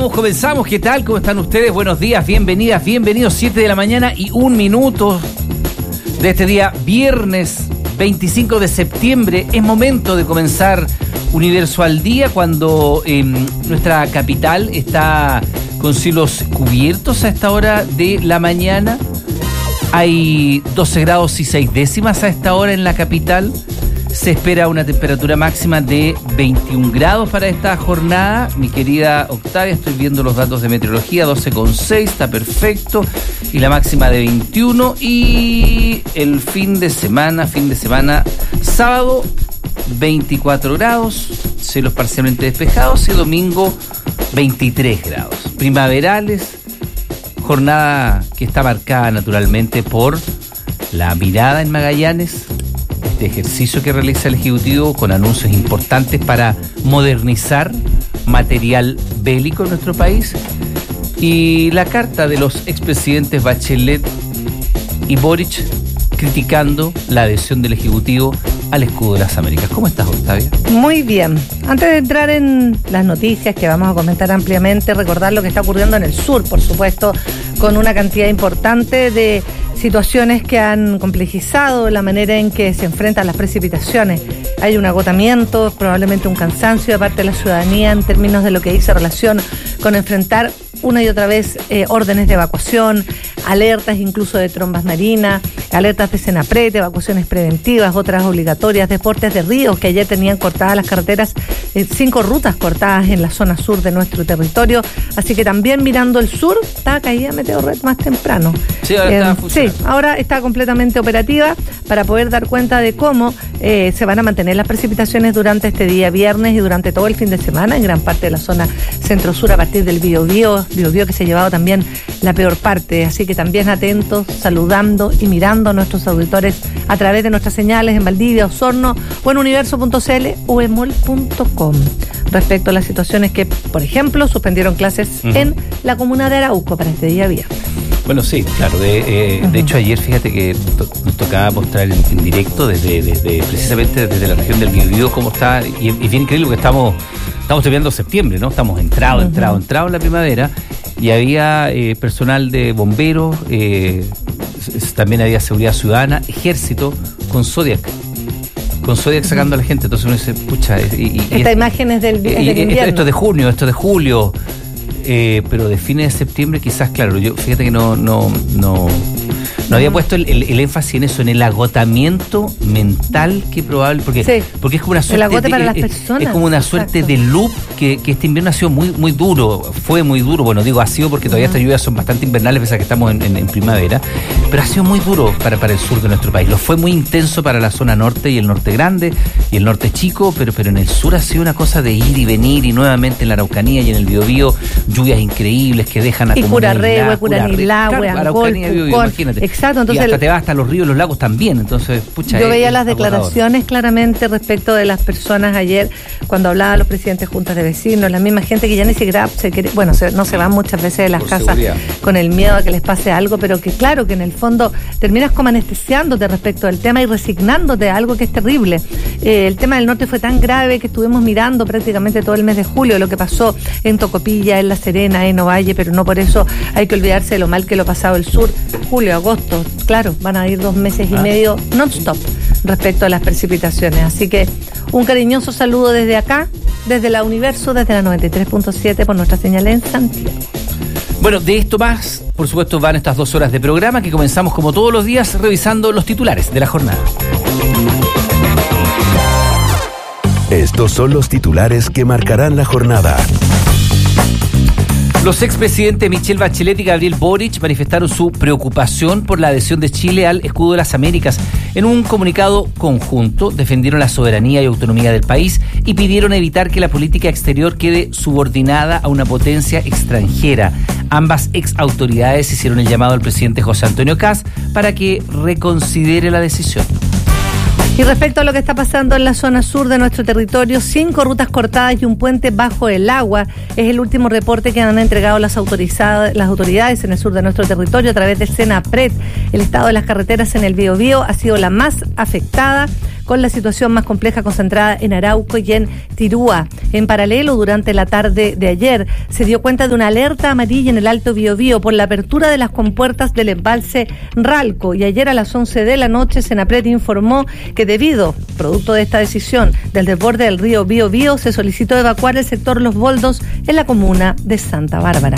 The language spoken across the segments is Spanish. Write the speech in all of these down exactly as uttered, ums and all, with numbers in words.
Comenzamos, comenzamos. ¿Qué tal? ¿Cómo están ustedes? Buenos días, bienvenidas, bienvenidos. siete de la mañana y un minuto de este día, viernes veinticinco de septiembre. Es momento de comenzar Universo al Día cuando eh, nuestra capital está con cielos cubiertos a esta hora de la mañana. Hay doce grados y seis décimas a esta hora en la capital. Se espera una temperatura máxima de veintiún grados para esta jornada. Mi querida Octavia, estoy viendo los datos de meteorología, doce coma seis, está perfecto. Y la máxima de veintiuno. Y el fin de semana, fin de semana, sábado, veinticuatro grados, cielos parcialmente despejados. Y domingo, veintitrés grados. Primaverales, jornada que está marcada naturalmente por la mirada en Magallanes, este ejercicio que realiza el Ejecutivo con anuncios importantes para modernizar material bélico en nuestro país, y la carta de los expresidentes Bachelet y Boric criticando la adhesión del Ejecutivo al escudo de las Américas. ¿Cómo estás, Octavia? Muy bien. Antes de entrar en las noticias que vamos a comentar ampliamente, recordar lo que está ocurriendo en el sur, por supuesto, con una cantidad importante de situaciones que han complejizado la manera en que se enfrentan las precipitaciones. Hay un agotamiento, probablemente un cansancio de parte de la ciudadanía en términos de lo que dice relación con enfrentar una y otra vez eh, órdenes de evacuación, alertas incluso de trombas marinas, alertas de Senapred, evacuaciones preventivas, otras obligatorias, deportes de ríos, que ayer tenían cortadas las carreteras, eh, cinco rutas cortadas en la zona sur de nuestro territorio. Así que también mirando el sur, está caída Meteorred más temprano. Sí, ahora eh, está funcionando. Sí, ahora está completamente operativa para poder dar cuenta de cómo eh, se van a mantener las precipitaciones durante este día viernes y durante todo el fin de semana en gran parte de la zona centro-sur a partir del Biobío, Biobío que se ha llevado también la peor parte. Así que también atentos, saludando y mirando a nuestros auditores a través de nuestras señales en Valdivia, Osorno o en universo punto c l o emol punto com. Respecto a las situaciones que, por ejemplo, suspendieron clases uh-huh. en la comuna de Arauco para este día viernes. Bueno, sí, claro. De, eh, uh-huh. de hecho, ayer, fíjate que to- nos tocaba mostrar en, en directo desde, desde precisamente desde la región del Biobío cómo está, y es bien increíble porque estamos estamos terminando septiembre, ¿no? Estamos entrado, uh-huh. entrado, entrado en la primavera, y había eh, personal de bomberos, eh, también había seguridad ciudadana, ejército, con Zodiac. Con Zodiac sacando a la gente. Entonces uno dice, pucha... Y, y, Esta y, imagen es del, y, es del invierno. Esto es de junio, esto es de julio. Eh, pero de fines de septiembre quizás, claro, yo fíjate que no no no no había puesto el, el, el énfasis en eso, en el agotamiento mental que probable, porque sí, porque es como una suerte el agote de, para es, las personas, es como una suerte exacto. de loop que, que este invierno ha sido muy muy duro, fue muy duro, bueno, digo ha sido porque todavía uh-huh. estas lluvias son bastante invernales pese a que estamos en, en, en primavera, pero ha sido muy duro para, para el sur de nuestro país, lo fue muy intenso para la zona norte y el norte grande y el norte chico, pero pero en el sur ha sido una cosa de ir y venir, y nuevamente en la Araucanía y en el Biobío lluvias increíbles que dejan a y Curarrehue, Curanilahue, Angol, Pucón, imagínate. Exacto, entonces y hasta te vas hasta los ríos y los lagos también, entonces, pucha. Yo es, veía es las agotador. declaraciones claramente respecto de las personas ayer, cuando hablaban los presidentes de juntas de vecinos, la misma gente que ya ni siquiera se quiere, bueno, se, no se van muchas veces de las Por casas seguridad. Con el miedo a que les pase algo, pero que claro, que en el fondo terminas como anestesiándote respecto del tema y resignándote a algo que es terrible. Eh, el tema del norte fue tan grave que estuvimos mirando prácticamente todo el mes de julio lo que pasó en Tocopilla, en La Serena, en Ovalle, pero no por eso hay que olvidarse de lo mal que lo ha pasado el sur. Julio, agosto, claro, van a ir dos meses y ah. medio non-stop respecto a las precipitaciones. Así que un cariñoso saludo desde acá, desde la Universo, desde la noventa y tres punto siete por nuestra señal en Santiago. Bueno, de esto más, por supuesto, van estas dos horas de programa que comenzamos como todos los días revisando los titulares de la jornada. Estos son los titulares que marcarán la jornada. Los expresidentes Michelle Bachelet y Gabriel Boric manifestaron su preocupación por la adhesión de Chile al escudo de las Américas. En un comunicado conjunto defendieron la soberanía y autonomía del país y pidieron evitar que la política exterior quede subordinada a una potencia extranjera. Ambas ex autoridades hicieron el llamado al presidente José Antonio Kast para que reconsidere la decisión. Y respecto a lo que está pasando en la zona sur de nuestro territorio, cinco rutas cortadas y un puente bajo el agua es el último reporte que han entregado las autorizadas, las autoridades en el sur de nuestro territorio a través de Senapred. El estado de las carreteras en el Biobío ha sido la más afectada, con la situación más compleja concentrada en Arauco y en Tirúa. En paralelo, durante la tarde de ayer, se dio cuenta de una alerta amarilla en el Alto Biobío por la apertura de las compuertas del embalse Ralco. Y ayer a las once de la noche, Senapred informó que debido, producto de esta decisión del desborde del río Biobío, se solicitó evacuar el sector Los Boldos en la comuna de Santa Bárbara.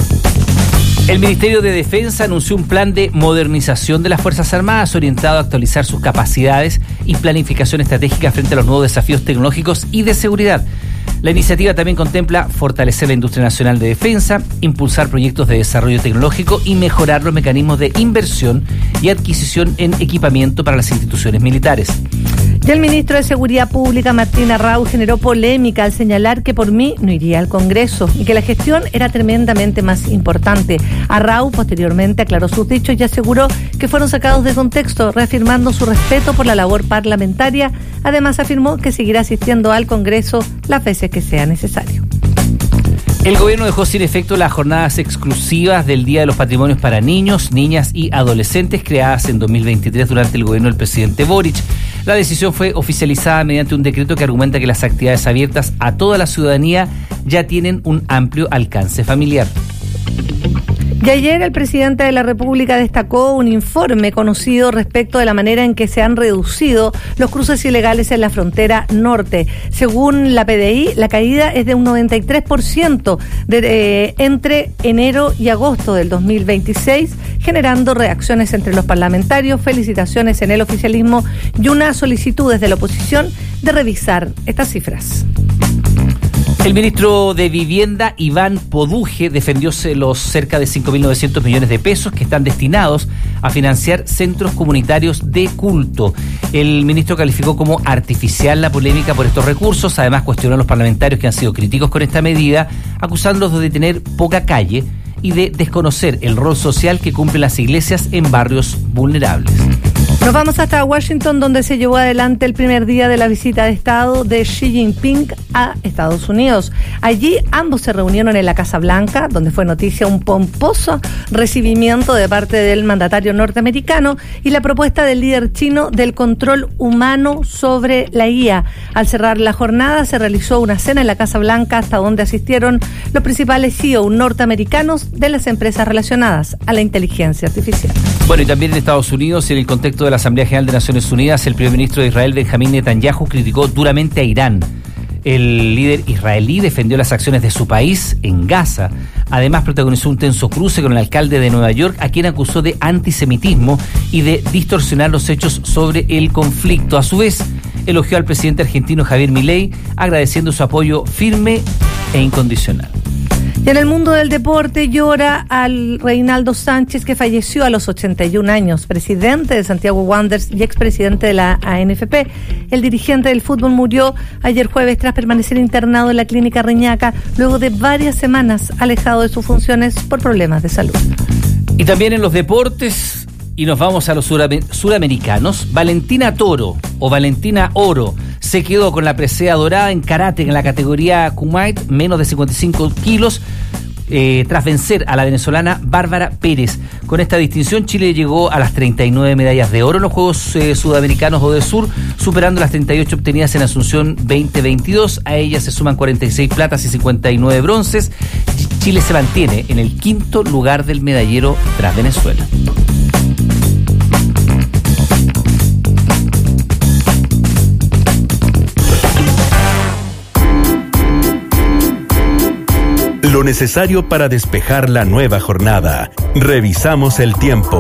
El Ministerio de Defensa anunció un plan de modernización de las Fuerzas Armadas orientado a actualizar sus capacidades y planificación estratégica frente a los nuevos desafíos tecnológicos y de seguridad. La iniciativa también contempla fortalecer la industria nacional de defensa, impulsar proyectos de desarrollo tecnológico y mejorar los mecanismos de inversión y adquisición en equipamiento para las instituciones militares. Y el ministro de Seguridad Pública, Martín Arrau, generó polémica al señalar que por mí no iría al Congreso y que la gestión era tremendamente más importante. Arrau posteriormente aclaró sus dichos y aseguró que fueron sacados de contexto, reafirmando su respeto por la labor parlamentaria. Además, afirmó que seguirá asistiendo al Congreso las veces que sea necesario. El gobierno dejó sin efecto las jornadas exclusivas del Día de los Patrimonios para niños, niñas y adolescentes creadas en dos mil veintitrés durante el gobierno del presidente Boric. La decisión fue oficializada mediante un decreto que argumenta que las actividades abiertas a toda la ciudadanía ya tienen un amplio alcance familiar. Y ayer el presidente de la República destacó un informe conocido respecto de la manera en que se han reducido los cruces ilegales en la frontera norte. Según la P D I, la caída es de un noventa y tres por ciento de, eh, entre enero y agosto del dos mil veintiséis, generando reacciones entre los parlamentarios, felicitaciones en el oficialismo y una solicitud desde la oposición de revisar estas cifras. El ministro de Vivienda, Iván Poduje, defendió los cerca de cinco mil novecientos millones de pesos que están destinados a financiar centros comunitarios de culto. El ministro calificó como artificial la polémica por estos recursos. Además, cuestionó a los parlamentarios que han sido críticos con esta medida, acusándolos de tener poca calle y de desconocer el rol social que cumplen las iglesias en barrios vulnerables. Nos vamos hasta Washington, donde se llevó adelante el primer día de la visita de Estado de Xi Jinping a Estados Unidos. Allí ambos se reunieron en la Casa Blanca, donde fue noticia un pomposo recibimiento de parte del mandatario norteamericano y la propuesta del líder chino del control humano sobre la I A. Al cerrar la jornada se realizó una cena en la Casa Blanca hasta donde asistieron los principales C E O norteamericanos de las empresas relacionadas a la inteligencia artificial. Bueno, y también en Estados Unidos, en el contexto de la Asamblea General de Naciones Unidas, el primer ministro de Israel, Benjamín Netanyahu, criticó duramente a Irán. El líder israelí defendió las acciones de su país en Gaza. Además, protagonizó un tenso cruce con el alcalde de Nueva York, a quien acusó de antisemitismo y de distorsionar los hechos sobre el conflicto. A su vez, elogió al presidente argentino Javier Milei, agradeciendo su apoyo firme e incondicional. Y en el mundo del deporte llora al Reinaldo Sánchez, que falleció a los ochenta y un años, presidente de Santiago Wanderers y expresidente de la A N F P. El dirigente del fútbol murió ayer jueves tras permanecer internado en la clínica Reñaca, luego de varias semanas alejado de sus funciones por problemas de salud. Y también en los deportes, y nos vamos a los suramericanos, Valentina Toro o Valentina Oro se quedó con la presea dorada en karate en la categoría Kumite, menos de cincuenta y cinco kilos, eh, tras vencer a la venezolana Bárbara Pérez. Con esta distinción, Chile llegó a las treinta y nueve medallas de oro en los Juegos eh, Sudamericanos o de Sur, superando las treinta y ocho obtenidas en Asunción veinte veintidós. A ellas se suman cuarenta y seis platas y cincuenta y nueve bronces. Chile se mantiene en el quinto lugar del medallero tras Venezuela. Lo necesario para despejar la nueva jornada. Revisamos el tiempo.